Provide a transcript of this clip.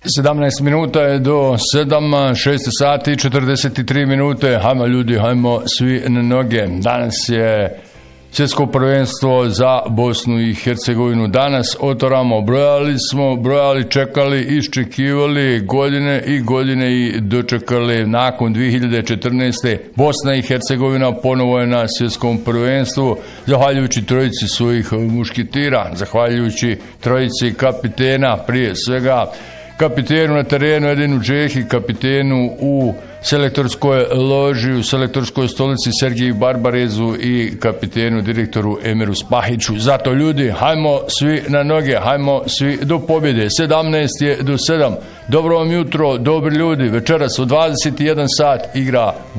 17 minuta je do 7, 6 sati, 43 minute. Hajmo ljudi, hajmo svi na noge. Danas je svjetsko prvenstvo za Bosnu i Hercegovinu. Danas otvaramo, brojali, čekali, iščekivali godine i godine i dočekali. Nakon 2014. Bosna i Hercegovina ponovo je na svjetskom prvenstvu, zahvaljujući trojici svojih mušketira, zahvaljujući trojici kapitena, prije svega kapitenu na terenu Edinu Džehi, kapitenu u selektorskoj loži, u selektorskoj stolici Sergiju Barbarezu i kapitenu direktoru Emiru Spahiću. Zato ljudi, hajmo svi na noge, hajmo svi do pobjede. 17 je do 7. Dobro vam jutro, dobri ljudi. Večeras u 21 sat igra